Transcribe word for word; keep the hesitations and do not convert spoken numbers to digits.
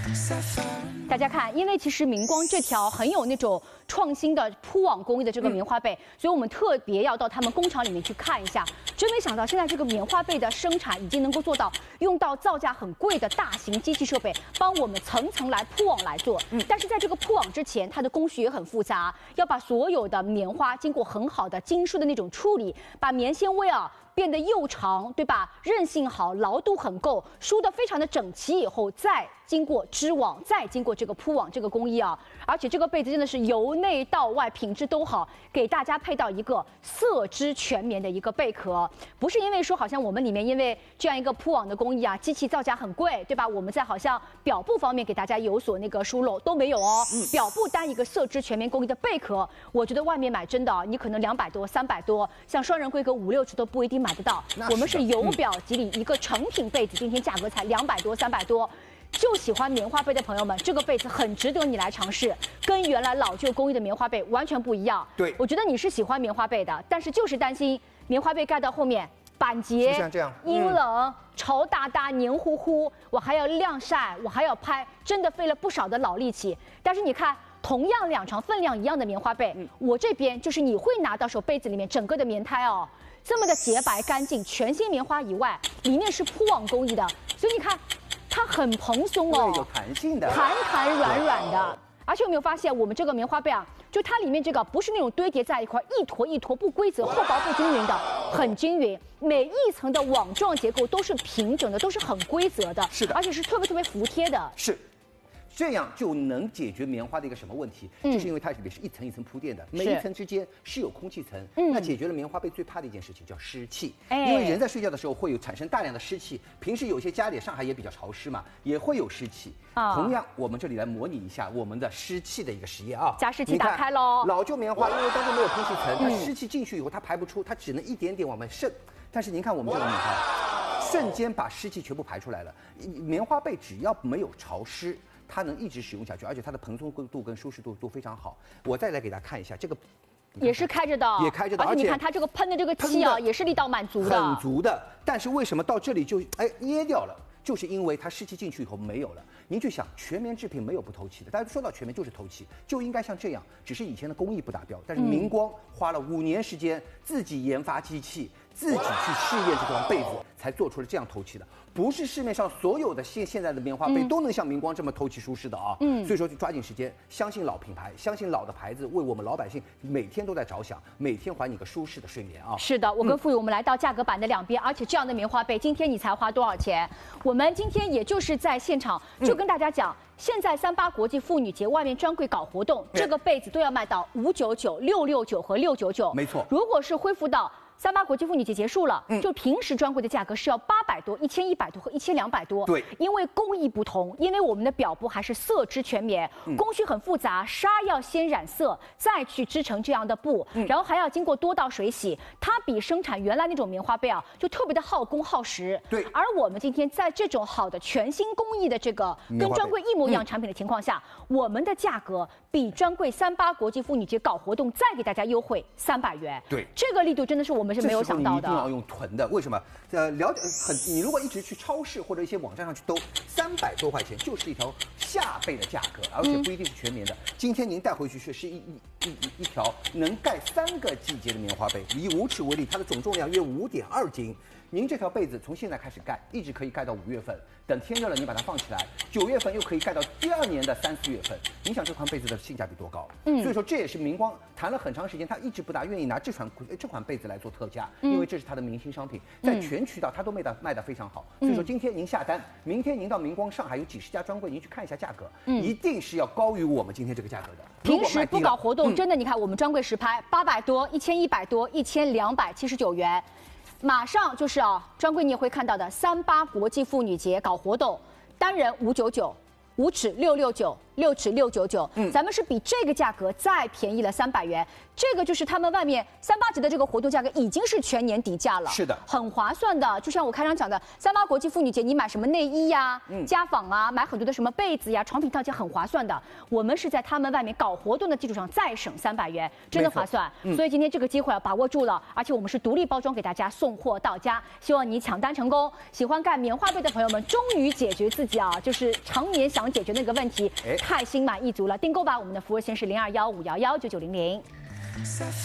大家看，因为其实明光这条很有那种创新的铺网工艺的这个棉花被，嗯、所以我们特别要到他们工厂里面去看一下。真没想到，现在这个棉花被的生产已经能够做到用到造价很贵的大型机器设备，帮我们层层来铺网来做。嗯，但是在这个铺网之前，它的工序也很复杂，要把所有的棉花经过很好的精梳的那种处理，把棉纤维啊。 变得又长，对吧？韧性好，牢度很够，梳得非常的整齐以后，再经过织网，再经过这个铺网这个工艺啊，而且这个被子真的是由内到外品质都好，给大家配到一个色织全棉的一个贝壳，不是因为说好像我们里面因为这样一个铺网的工艺啊，机器造价很贵，对吧？我们在好像表布方面给大家有所那个疏漏都没有哦。嗯、表布单一个色织全棉工艺的贝壳，我觉得外面买真的啊，你可能两百多、三百多，像双人规格五六尺都不一定。 买得到，我们是由表及里一个成品被子，今天价格才两百多、三百多。就喜欢棉花被的朋友们，这个被子很值得你来尝试，跟原来老旧工艺的棉花被完全不一样。对，我觉得你是喜欢棉花被的，但是就是担心棉花被盖到后面板结、 像这样阴冷、嗯、潮哒哒、黏糊糊，我还要晾晒，我还要拍，真的费了不少的脑力气。但是你看。 同样两床分量一样的棉花被，嗯、我这边就是你会拿到手被子里面整个的棉胎哦，这么的洁白干净，全新棉花以外，里面是铺网工艺的，所以你看它很蓬松哦， 有弹性的， 弹弹软软的。而且有没有发现我们这个棉花被啊，就它里面这个不是那种堆叠在一块一坨一坨不规则、厚薄不均匀的，很均匀，每一层的网状结构都是平整的，都是很规则的， 是的， 而且是特别特别服帖的， 是。 这样就能解决棉花的一个什么问题？嗯、就是因为它里面是一层一层铺垫的，每一层之间是有空气层，嗯、那解决了棉花被最怕的一件事情叫湿气。哎、因为人在睡觉的时候会有产生大量的湿气，平时有些家里上海也比较潮湿嘛，也会有湿气。哦、同样，我们这里来模拟一下我们的湿气的一个实验啊。 加湿器打开喽。 老旧棉花因为当中没有空气层，它湿气进去以后它排不出，它只能一点点往外渗。但是您看我们这个棉花，瞬间把湿气全部排出来了。棉花被只要没有潮湿。 它能一直使用下去，而且它的蓬松度跟舒适度都非常好。我再来给大家看一下这个， 也是开着的， 也开着的， 而且你看它这个喷的这个气啊，也是力道蛮足的， 很足的。但是为什么到这里就哎噎掉了？就是因为它湿气进去以后没有了。您去想，全棉制品没有不透气的，大家说到全棉就是透气，就应该像这样。只是以前的工艺不达标，但是明光花了五年时间自己研发机器。 自己去试验这条被子，才做出了这样透气的，不是市面上所有的现现在的棉花被都能像明光这么透气舒适的啊。嗯，所以说就抓紧时间，相信老品牌，相信老的牌子，为我们老百姓每天都在着想，每天还你个舒适的睡眠啊。是的，我跟付宇，我们来到价格板的两边，而且这样的棉花被，今天你才花多少钱？我们今天也就是在现场就跟大家讲。 现在三八国际妇女节外面专柜搞活动，这个被子都要卖到五九九、六六九和六九九。没错，如果是恢复到三八国际妇女节结束了，嗯、就平时专柜的价格是要八百多、一千一百多和一千两百多。对，因为工艺不同，因为我们的表布还是色织全棉，嗯、工序很复杂，纱要先染色，再去织成这样的布，嗯、然后还要经过多道水洗，它比生产原来那种棉花被啊，就特别的耗工耗时。对，而我们今天在这种好的全新工艺的这个跟专柜一模一样产品的情况下，嗯、我们的价格比专柜三八国际妇女节搞活动再给大家优惠三百元。对，这个力度真的是我们是没有想到的。一定要用囤的，为什么？呃，了解很，你如果一直去超市或者一些网站上去兜，三百多块钱就是一条下被的价格，而且不一定是全棉的。嗯、今天您带回去是是一一一一条能盖三个季节的棉花被，以五尺为例，它的总重量约五点二斤。您这条被子从现在开始盖，一直可以盖到五月份。等天热了，你把它放起来，九月份又可以盖到第二年的三四月份。你想这款被子的性价比多高？嗯，所以说这也是明光谈了很长时间，他一直不大愿意拿这款这款被子来做特价，因为这是他的明星商品，在全渠道他都卖的卖的非常好。所以说今天您下单，明天您到明光上海有几十家专柜，您去看一下价格，嗯，一定是要高于我们今天这个价格的。平时不搞活动，真的你看我们专柜实拍八百多、一千一百多、一千两百七十九元。马上就是啊，专柜你也会看到的，三八国际妇女节搞活动，单人五九九，五尺六六九， 六尺六九九，嗯，咱们是比这个价格再便宜了三百元。这个就是他们外面三八节的这个活动价格已经是全年底价了， 是的， 很划算的。就像我开场讲的，三八国际妇女节，你买什么内衣呀、嗯、家纺啊，买很多的什么被子呀、床品套件，很划算的。我们是在他们外面搞活动的基础上再省三百元，真的划算。嗯、所以今天这个机会要把握住了，而且我们是独立包装给大家送货到家，希望你抢单成功。喜欢干棉花被的朋友们，终于解决自己啊，就是常年想解决那个问题，太心满意足了。订购吧，我们的服务线是零二幺五幺幺九九零零。